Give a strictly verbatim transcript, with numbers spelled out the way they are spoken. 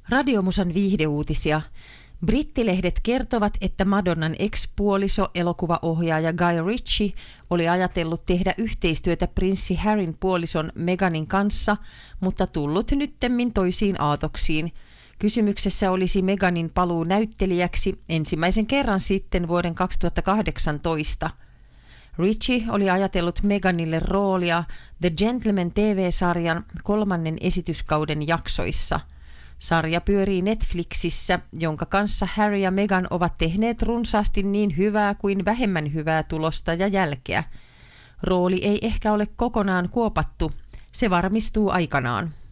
Radiomusan viihdeuutisia. Brittilehdet kertovat, että Madonnan ex-puoliso, elokuvaohjaaja Guy Ritchie, oli ajatellut tehdä yhteistyötä prinssi Harryn puolison Meghanin kanssa, mutta tullut nyttemmin toisiin aatoksiin. Kysymyksessä olisi Meghanin paluu näyttelijäksi ensimmäisen kerran sitten vuoden kaksituhattakahdeksantoista. Ritchie oli ajatellut Meghanille roolia The Gentleman T V-sarjan kolmannen esityskauden jaksoissa. Sarja pyörii Netflixissä, jonka kanssa Harry ja Meghan ovat tehneet runsaasti niin hyvää kuin vähemmän hyvää tulosta ja jälkeä. Rooli ei ehkä ole kokonaan kuopattu, se varmistuu aikanaan.